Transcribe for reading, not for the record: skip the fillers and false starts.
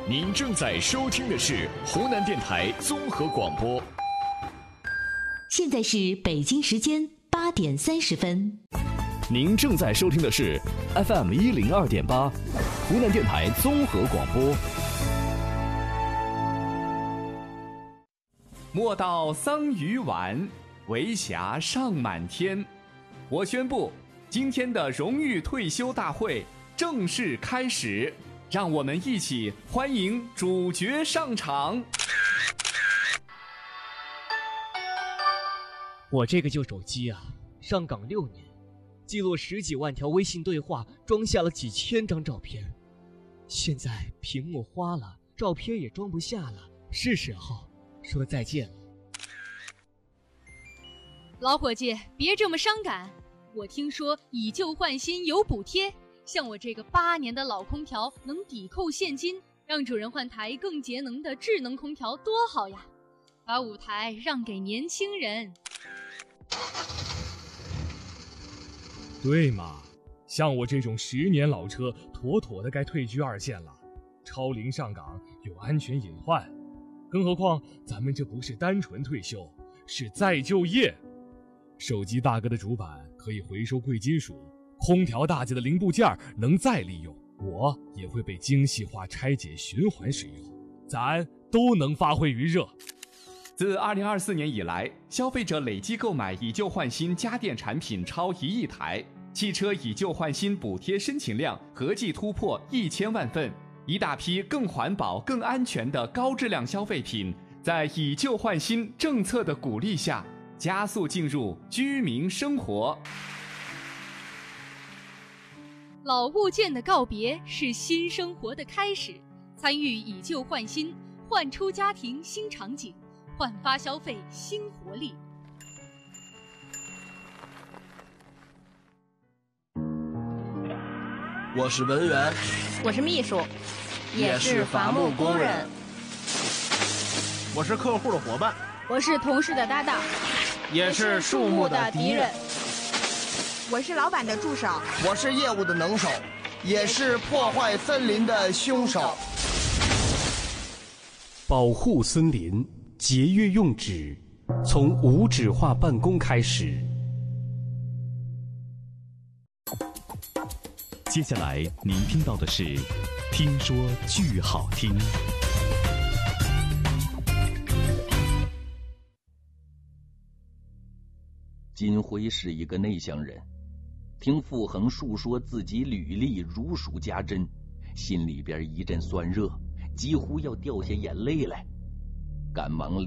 您正在收听的是湖南电台综合广播。 现在是北京时间8点30分。 您正在收听的是 FM 102.8，湖南电台综合广播。 莫道桑榆晚，为霞尚满天。我宣布，今天的荣誉退休大会正式开始，让我们一起欢迎主角上场。 我这个旧手机啊，上岗6年，记录10几万条微信对话，装下了几千张照片。现在屏幕花了，照片也装不下了，是时候说再见了。 老伙计，别这么伤感。我听说以旧换新有补贴，像我这个8年的老空调能抵扣现金，让主人换台更节能的智能空调多好呀！把舞台让给年轻人。 对嘛，像我这种10年老车，妥妥的该退居2线了。超龄上岗有安全隐患，更何况咱们这不是单纯退休，是再就业。手机大哥的主板可以回收贵金属，空调大姐的零部件能再利用，我也会被精细化拆解循环使用，咱都能发挥余热。 自2024年以来，消费者累计购买以旧换新家电产品超1亿台，汽车以旧换新补贴申请量合计突破1000万份，一大批更环保、更安全的高质量消费品，在以旧换新政策的鼓励下，加速进入居民生活。 老物件的告别是新生活的开始，参与以旧换新，焕出家庭新场景，焕发消费新活力。 我是文员， 我是秘书，也是伐木工人。 我是客户的伙伴， 我是同事的搭档， 也是树木的敌人。 我是老板的助手， 我是业务的能手，也是破坏森林的凶手。 保护森林，节约用纸，从无纸化办公开始。 接下来您听到的是听说剧好听。 金辉是一个内向人，听傅恒述说自己履历如数家珍，心里边一阵酸热，几乎要掉下眼泪来，赶忙